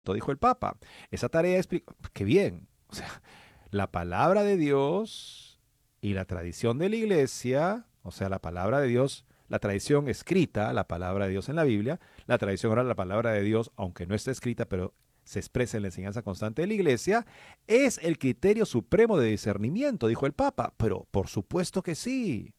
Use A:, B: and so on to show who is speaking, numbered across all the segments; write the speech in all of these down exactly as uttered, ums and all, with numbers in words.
A: dijo el Papa. Esa tarea explica, qué bien, o sea, la palabra de Dios y la tradición de la iglesia, o sea, la palabra de Dios, la tradición escrita, la palabra de Dios en la Biblia, la tradición oral, la palabra de Dios, aunque no esté escrita, pero se expresa en la enseñanza constante de la iglesia, es el criterio supremo de discernimiento, dijo el Papa. Pero por supuesto que sí.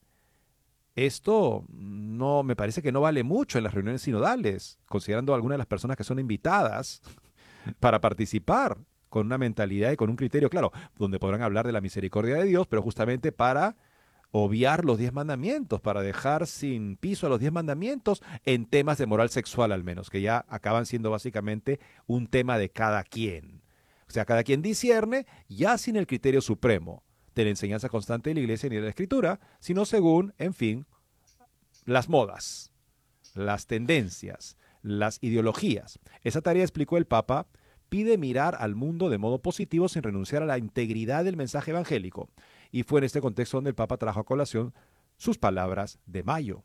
A: Esto no me parece que no vale mucho en las reuniones sinodales, considerando algunas de las personas que son invitadas para participar con una mentalidad y con un criterio, claro, donde podrán hablar de la misericordia de Dios, pero justamente para obviar los diez mandamientos, para dejar sin piso a los diez mandamientos en temas de moral sexual al menos, que ya acaban siendo básicamente un tema de cada quien. O sea, cada quien discierne ya sin el criterio supremo de la enseñanza constante de la iglesia ni de la escritura, sino según, en fin, las modas, las tendencias, las ideologías. Esa tarea, explicó el Papa, pide mirar al mundo de modo positivo sin renunciar a la integridad del mensaje evangélico. Y fue en este contexto donde el Papa trajo a colación sus palabras de mayo.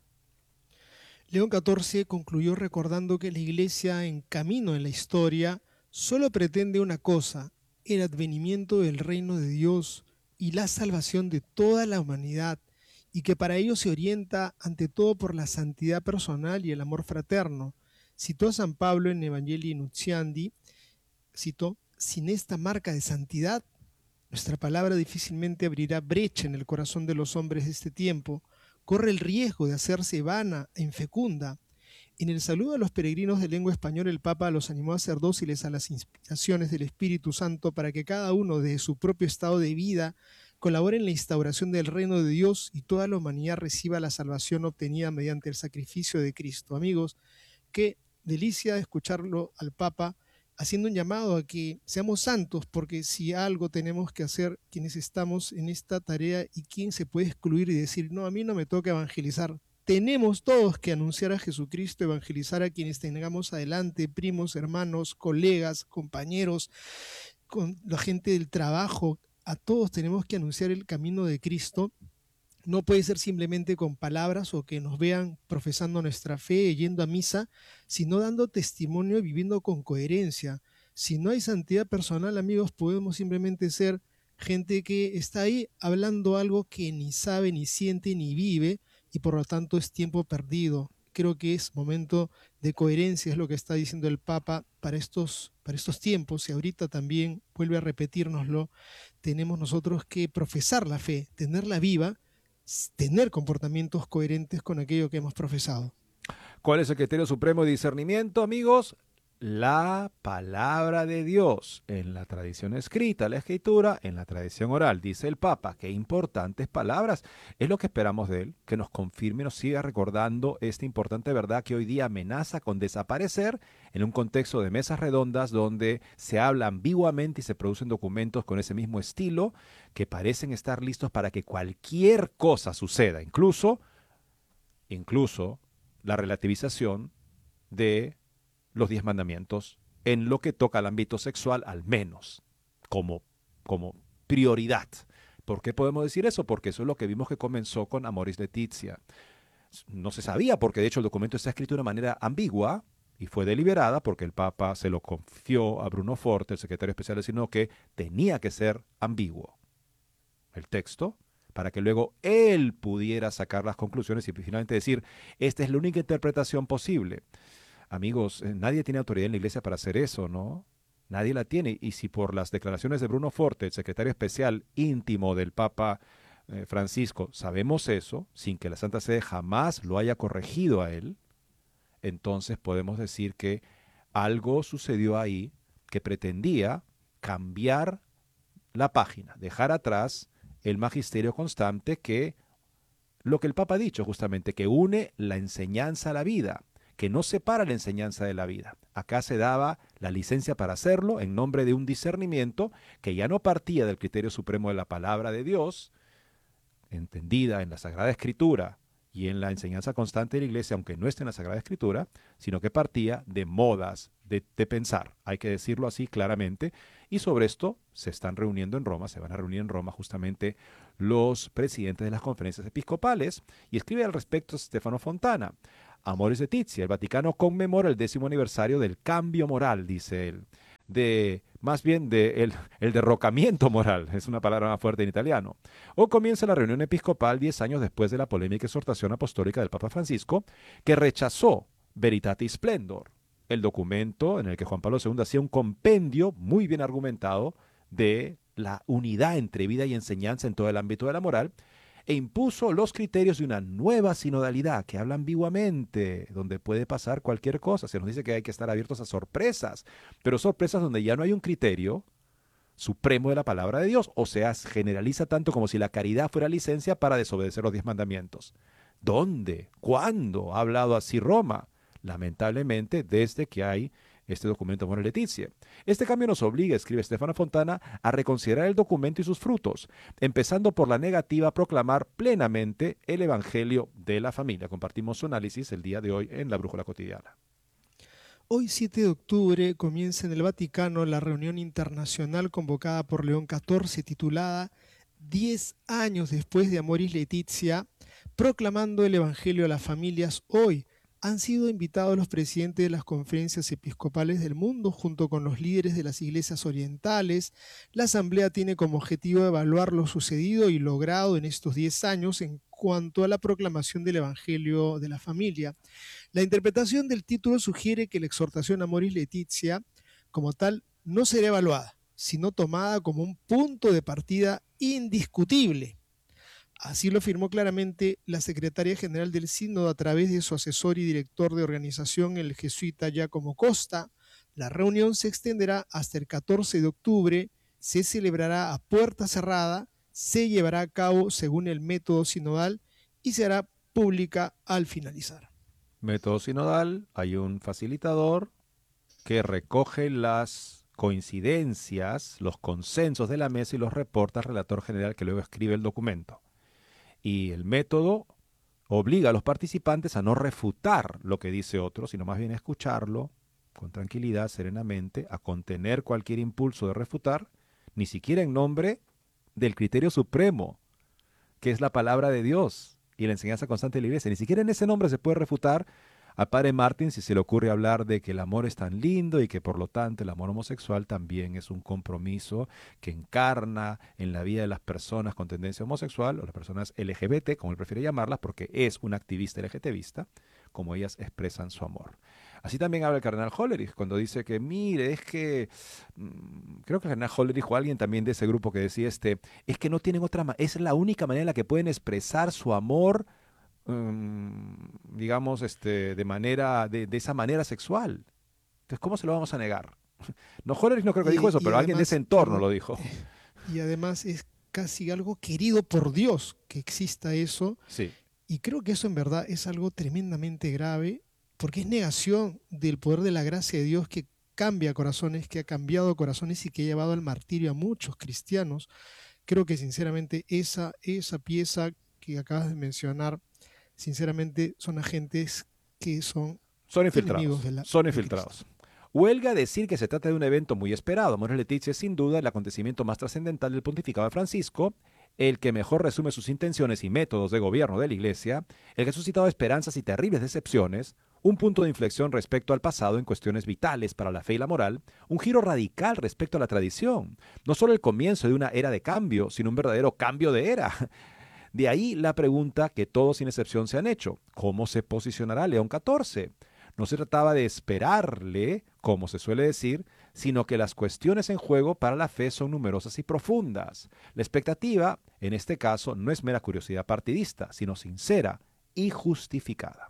B: León catorce concluyó recordando que la Iglesia en camino en la historia solo pretende una cosa, el advenimiento del reino de Dios y la salvación de toda la humanidad, y que para ello se orienta ante todo por la santidad personal y el amor fraterno. Citó a San Pablo en Evangelii Nuntiandi, citó, sin esta marca de santidad, nuestra palabra difícilmente abrirá brecha en el corazón de los hombres de este tiempo, corre el riesgo de hacerse vana e infecunda. En el saludo a los peregrinos de lengua española, el Papa los animó a ser dóciles a las inspiraciones del Espíritu Santo para que cada uno, desde su propio estado de vida, colabore en la instauración del reino de Dios y toda la humanidad reciba la salvación obtenida mediante el sacrificio de Cristo. Amigos, qué delicia escucharlo al Papa haciendo un llamado a que seamos santos, porque si algo tenemos que hacer quienes estamos en esta tarea, y quién se puede excluir y decir, no, a mí no me toca evangelizar. Tenemos todos que anunciar a Jesucristo, evangelizar a quienes tengamos adelante, primos, hermanos, colegas, compañeros, con la gente del trabajo. A todos tenemos que anunciar el camino de Cristo. No puede ser simplemente con palabras o que nos vean profesando nuestra fe, yendo a misa, sino dando testimonio y viviendo con coherencia. Si no hay santidad personal, amigos, podemos simplemente ser gente que está ahí hablando algo que ni sabe, ni siente, ni vive, y por lo tanto es tiempo perdido. Creo que es momento de coherencia, es lo que está diciendo el Papa para estos, para estos tiempos, y ahorita también vuelve a repetírnoslo. Tenemos nosotros que profesar la fe, tenerla viva, tener comportamientos coherentes con aquello que hemos profesado.
A: ¿Cuál es el criterio supremo de discernimiento, amigos? La palabra de Dios, en la tradición escrita, la escritura, en la tradición oral, dice el Papa. Qué importantes palabras. Es lo que esperamos de él, que nos confirme y nos siga recordando esta importante verdad que hoy día amenaza con desaparecer en un contexto de mesas redondas donde se habla ambiguamente y se producen documentos con ese mismo estilo que parecen estar listos para que cualquier cosa suceda, incluso, incluso la relativización de los diez mandamientos en lo que toca al ámbito sexual, al menos como, como prioridad. ¿Por qué podemos decir eso? Porque eso es lo que vimos que comenzó con Amoris Laetitia. No se sabía porque de hecho el documento está escrito de una manera ambigua y fue deliberada porque el Papa se lo confió a Bruno Forte, el secretario especial, sino que tenía que ser ambiguo el texto para que luego él pudiera sacar las conclusiones y finalmente decir, esta es la única interpretación posible. Amigos, eh, nadie tiene autoridad en la iglesia para hacer eso, ¿no? Nadie la tiene. Y si por las declaraciones de Bruno Forte, el secretario especial íntimo del Papa eh, Francisco, sabemos eso, sin que la Santa Sede jamás lo haya corregido a él, entonces podemos decir que algo sucedió ahí que pretendía cambiar la página, dejar atrás el magisterio constante que, lo que el Papa ha dicho justamente, que une la enseñanza a la vida, que no separa la enseñanza de la vida. Acá se daba la licencia para hacerlo en nombre de un discernimiento que ya no partía del criterio supremo de la palabra de Dios, entendida en la Sagrada Escritura y en la enseñanza constante de la Iglesia, aunque no esté en la Sagrada Escritura, sino que partía de modas de, de pensar, hay que decirlo así claramente, y sobre esto se están reuniendo en Roma, se van a reunir en Roma justamente los presidentes de las conferencias episcopales, y escribe al respecto Stefano Fontana. Amoris Laetitia, el Vaticano conmemora el décimo aniversario del cambio moral, dice él. de, más bien, de el, el derrocamiento moral, es una palabra más fuerte en italiano. O comienza la reunión episcopal diez años después de la polémica exhortación apostólica del Papa Francisco, que rechazó Veritatis Splendor, el documento en el que Juan Pablo segundo hacía un compendio muy bien argumentado de la unidad entre vida y enseñanza en todo el ámbito de la moral, e impuso los criterios de una nueva sinodalidad que habla ambiguamente, donde puede pasar cualquier cosa. Se nos dice que hay que estar abiertos a sorpresas, pero sorpresas donde ya no hay un criterio supremo de la palabra de Dios, o sea, generaliza tanto como si la caridad fuera licencia para desobedecer los diez mandamientos. ¿Dónde? ¿Cuándo ha hablado así Roma? Lamentablemente, desde que hay este documento Moral Laetitia. Este cambio nos obliga, escribe Stefano Fontana, a reconsiderar el documento y sus frutos, empezando por la negativa a proclamar plenamente el Evangelio de la familia. Compartimos su análisis el día de hoy en La Brújula Cotidiana.
B: Hoy, siete de octubre, comienza en el Vaticano la reunión internacional convocada por León catorce titulada Diez años después de Amoris Laetitia, proclamando el Evangelio a las familias hoy. Han sido invitados los presidentes de las conferencias episcopales del mundo junto con los líderes de las iglesias orientales. La asamblea tiene como objetivo evaluar lo sucedido y logrado en estos diez años en cuanto a la proclamación del Evangelio de la familia. La interpretación del título sugiere que la exhortación Amoris Laetitia, como tal, no será evaluada, sino tomada como un punto de partida indiscutible. Así lo afirmó claramente la secretaria general del Sínodo a través de su asesor y director de organización, el jesuita Giacomo Costa. La reunión se extenderá hasta el catorce de octubre, se celebrará a puerta cerrada, se llevará a cabo según el método sinodal y se hará pública al finalizar.
A: Método sinodal, hay un facilitador que recoge las coincidencias, los consensos de la mesa y los reporta al relator general que luego escribe el documento. Y el método obliga a los participantes a no refutar lo que dice otro, sino más bien a escucharlo con tranquilidad, serenamente, a contener cualquier impulso de refutar, ni siquiera en nombre del criterio supremo, que es la palabra de Dios y la enseñanza constante de la Iglesia. Ni siquiera en ese nombre se puede refutar al padre Martín si se le ocurre hablar de que el amor es tan lindo y que por lo tanto el amor homosexual también es un compromiso que encarna en la vida de las personas con tendencia homosexual o las personas L G B T, como él prefiere llamarlas, porque es un activista LGBTista, como ellas expresan su amor. Así también habla el cardenal Hollerich cuando dice que, mire, es que, mmm, creo que el cardenal Hollerich o alguien también de ese grupo que decía, este, es que no tienen otra manera, es la única manera en la que pueden expresar su amor, um, digamos, este, de manera, de, de esa manera sexual. Entonces, ¿cómo se lo vamos a negar? No, Hollerich no creo que
B: Y,
A: dijo eso,
B: y
A: pero
B: además,
A: alguien de ese entorno
B: perdón,
A: lo dijo.
B: Y además es casi algo querido por Dios que exista eso.
A: Sí.
B: Y creo que eso en verdad es algo tremendamente grave, porque es negación del poder de la gracia de Dios que cambia corazones, que ha cambiado corazones y que ha llevado al martirio a muchos cristianos. Creo que sinceramente esa, esa pieza que acabas de mencionar, sinceramente son agentes que son,
A: Son
B: enemigos
A: infiltrados.
B: de la,
A: Son
B: de
A: infiltrados.
B: Cristo.
A: Huelga decir que se trata de un evento muy esperado. Amoris Laetitia es sin duda el acontecimiento más trascendental del pontificado de Francisco, el que mejor resume sus intenciones y métodos de gobierno de la Iglesia, el que ha suscitado esperanzas y terribles decepciones, un punto de inflexión respecto al pasado en cuestiones vitales para la fe y la moral, un giro radical respecto a la tradición, no solo el comienzo de una era de cambio, sino un verdadero cambio de era. De ahí la pregunta que todos sin excepción se han hecho: ¿cómo se posicionará León catorce? No se trataba de esperarle, como se suele decir, sino que las cuestiones en juego para la fe son numerosas y profundas. La expectativa, en este caso, no es mera curiosidad partidista, sino sincera y justificada.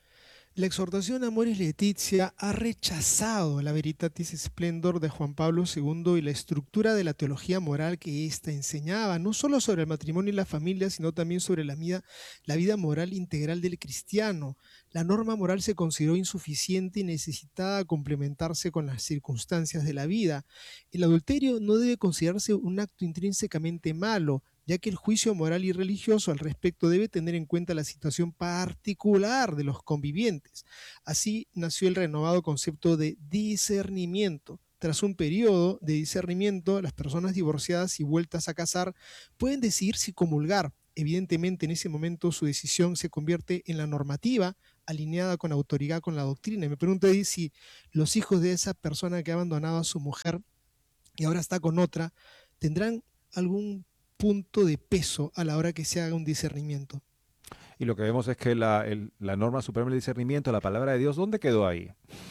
B: La exhortación Amoris Laetitia ha rechazado la Veritatis Splendor de Juan Pablo segundo y la estructura de la teología moral que ésta enseñaba, no solo sobre el matrimonio y la familia, sino también sobre la vida, la vida moral integral del cristiano. La norma moral se consideró insuficiente y necesitada complementarse con las circunstancias de la vida. El adulterio no debe considerarse un acto intrínsecamente malo, ya que el juicio moral y religioso al respecto debe tener en cuenta la situación particular de los convivientes. Así nació el renovado concepto de discernimiento. Tras un periodo de discernimiento, las personas divorciadas y vueltas a casar pueden decidir si comulgar. Evidentemente, en ese momento su decisión se convierte en la normativa alineada con autoridad con la doctrina. Y me pregunto ahí si los hijos de esa persona que ha abandonado a su mujer y ahora está con otra, tendrán algún punto de peso a la hora que se haga un discernimiento.
A: Y lo que vemos es que la, el- la norma suprema del discernimiento, la palabra de Dios, ¿dónde quedó ahí?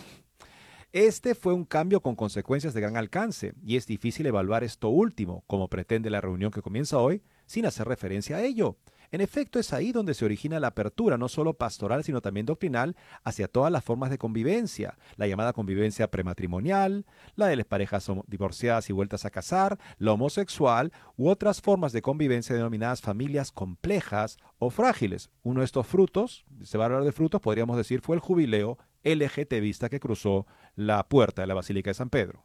A: Este fue un cambio con consecuencias de gran alcance, y es difícil evaluar esto último, como pretende la reunión que comienza hoy, sin hacer referencia a ello. En efecto, es ahí donde se origina la apertura, no solo pastoral, sino también doctrinal, hacia todas las formas de convivencia, la llamada convivencia prematrimonial, la de las parejas homo- divorciadas y vueltas a casar, la homosexual u otras formas de convivencia denominadas familias complejas o frágiles. Uno de estos frutos, se va a hablar de frutos, podríamos decir, fue el jubileo LGTBista que cruzó la puerta de la Basílica de San Pedro.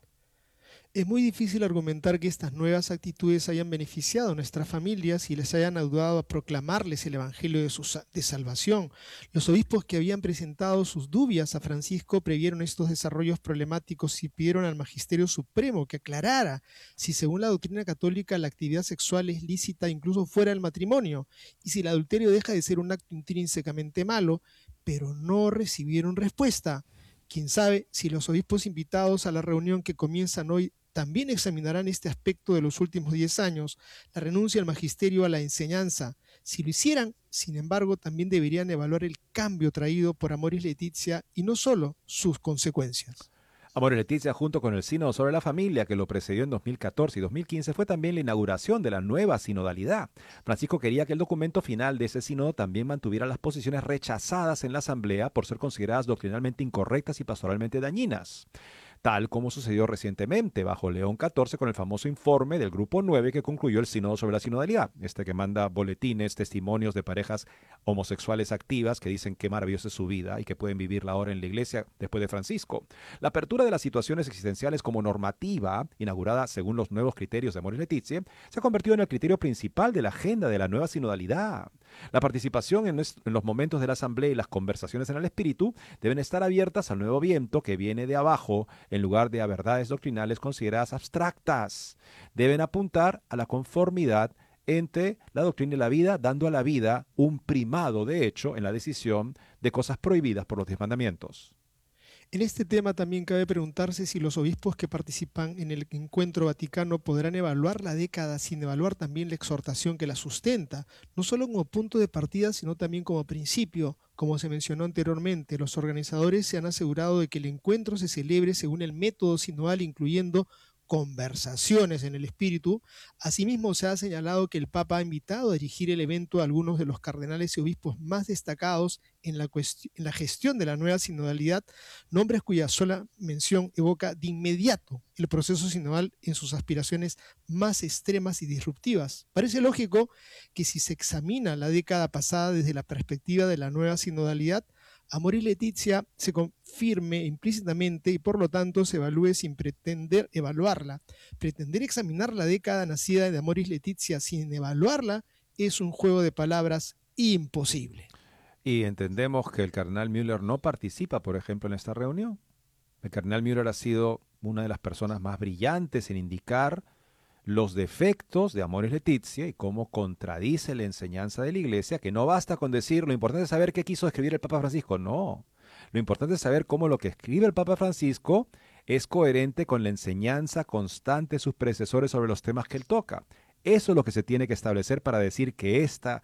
B: Es muy difícil argumentar que estas nuevas actitudes hayan beneficiado a nuestras familias y les hayan ayudado a proclamarles el Evangelio de, su, sa- de salvación. Los obispos que habían presentado sus dudas a Francisco previeron estos desarrollos problemáticos y pidieron al Magisterio Supremo que aclarara si según la doctrina católica la actividad sexual es lícita incluso fuera del matrimonio y si el adulterio deja de ser un acto intrínsecamente malo, pero no recibieron respuesta. Quién sabe si los obispos invitados a la reunión que comienzan hoy también examinarán este aspecto de los últimos diez años, la renuncia al magisterio a la enseñanza. Si lo hicieran, sin embargo, también deberían evaluar el cambio traído por Amoris Laetitia y no solo sus consecuencias.
A: Amor y Leticia, junto con el Sínodo sobre la Familia, que lo precedió en dos mil catorce y dos mil quince, fue también la inauguración de la nueva sinodalidad. Francisco quería que el documento final de ese sínodo también mantuviera las posiciones rechazadas en la Asamblea por ser consideradas doctrinalmente incorrectas y pastoralmente dañinas, tal como sucedió recientemente bajo León catorce con el famoso informe del Grupo nueve que concluyó el Sínodo sobre la Sinodalidad, este que manda boletines, testimonios de parejas homosexuales activas que dicen qué maravillosa es su vida y que pueden vivirla ahora en la iglesia después de Francisco. La apertura de las situaciones existenciales como normativa, inaugurada según los nuevos criterios de Amoris Laetitia, se ha convertido en el criterio principal de la agenda de la nueva sinodalidad. La participación en, es- en los momentos de la asamblea y las conversaciones en el espíritu deben estar abiertas al nuevo viento que viene de abajo en lugar de a verdades doctrinales consideradas abstractas. Deben apuntar a la conformidad entre la doctrina y la vida, dando a la vida un primado, de hecho, en la decisión de cosas prohibidas por los diez mandamientos.
B: En este tema también cabe preguntarse si los obispos que participan en el encuentro vaticano podrán evaluar la década sin evaluar también la exhortación que la sustenta, no solo como punto de partida, sino también como principio. Como se mencionó anteriormente, los organizadores se han asegurado de que el encuentro se celebre según el método sinodal, incluyendo conversaciones en el espíritu. Asimismo, se ha señalado que el Papa ha invitado a dirigir el evento a algunos de los cardenales y obispos más destacados en la, cuest- en la gestión de la nueva sinodalidad, nombres cuya sola mención evoca de inmediato el proceso sinodal en sus aspiraciones más extremas y disruptivas. Parece lógico que si se examina la década pasada desde la perspectiva de la nueva sinodalidad, Amoris Laetitia se confirme implícitamente y por lo tanto se evalúe sin pretender evaluarla. Pretender examinar la década nacida de Amoris Laetitia sin evaluarla es un juego de palabras imposible.
A: Y entendemos que el cardenal Müller no participa, por ejemplo, en esta reunión. El cardenal Müller ha sido una de las personas más brillantes en indicar los defectos de Amoris Laetitia y cómo contradice la enseñanza de la Iglesia, que no basta con decir lo importante es saber qué quiso escribir el Papa Francisco, no. Lo importante es saber cómo lo que escribe el Papa Francisco es coherente con la enseñanza constante de sus predecesores sobre los temas que él toca. Eso es lo que se tiene que establecer para decir que esta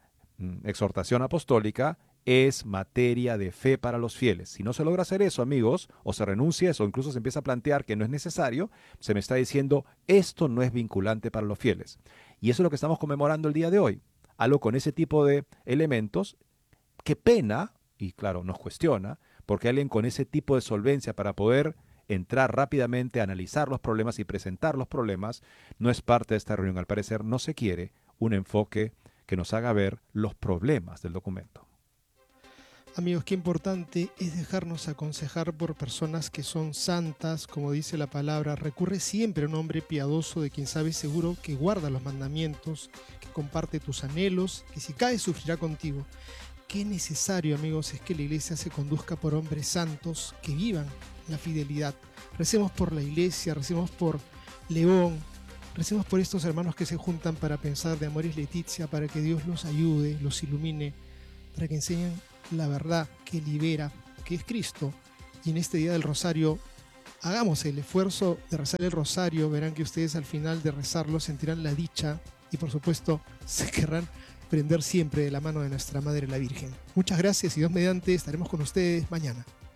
A: mm, exhortación apostólica es materia de fe para los fieles. Si no se logra hacer eso, amigos, o se renuncia a eso, o incluso se empieza a plantear que no es necesario, se me está diciendo, esto no es vinculante para los fieles. Y eso es lo que estamos conmemorando el día de hoy. Algo con ese tipo de elementos, qué pena, y claro, nos cuestiona, porque alguien con ese tipo de solvencia para poder entrar rápidamente a analizar los problemas y presentar los problemas, no es parte de esta reunión. Al parecer no se quiere un enfoque que nos haga ver los problemas del documento.
B: Amigos, qué importante es dejarnos aconsejar por personas que son santas, como dice la palabra. Recurre siempre a un hombre piadoso de quien sabes seguro que guarda los mandamientos, que comparte tus anhelos, que si caes sufrirá contigo. Qué necesario, amigos, es que la iglesia se conduzca por hombres santos que vivan la fidelidad. Recemos por la iglesia, recemos por León, recemos por estos hermanos que se juntan para pensar de Amoris Laetitia, para que Dios los ayude, los ilumine, para que enseñen la verdad que libera, que es Cristo. Y en este día del Rosario, hagamos el esfuerzo de rezar el Rosario. Verán que ustedes al final de rezarlo sentirán la dicha y por supuesto se querrán prender siempre de la mano de nuestra Madre la Virgen. Muchas gracias y Dios mediante estaremos con ustedes mañana.